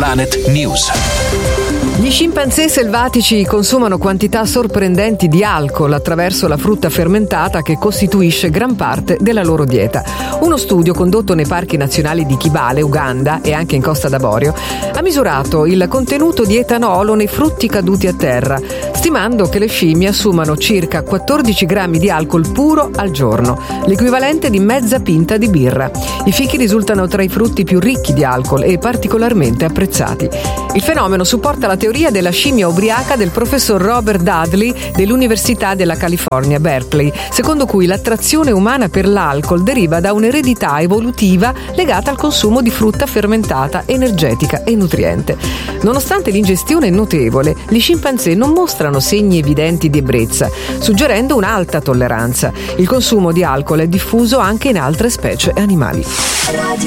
Planet News. Gli scimpanzé selvatici consumano quantità sorprendenti di alcol attraverso la frutta fermentata che costituisce gran parte della loro dieta. Uno studio condotto nei parchi nazionali di Kibale, Uganda e anche in Costa d'Avorio ha misurato il contenuto di etanolo nei frutti caduti a terra, stimando che le scimmie assumano circa 14 grammi di alcol puro al giorno, l'equivalente di mezza pinta di birra. I fichi risultano tra i frutti più ricchi di alcol e particolarmente apprezzati. Il fenomeno supporta la teoria della scimmia ubriaca del professor Robert Dudley dell'Università della California, Berkeley, secondo cui l'attrazione umana per l'alcol deriva da un'eredità evolutiva legata al consumo di frutta fermentata, energetica e nutriente. Nonostante l'ingestione notevole, gli scimpanzé non mostrano segni evidenti di ebbrezza, suggerendo un'alta tolleranza. Il consumo di alcol è diffuso anche in altre specie animali.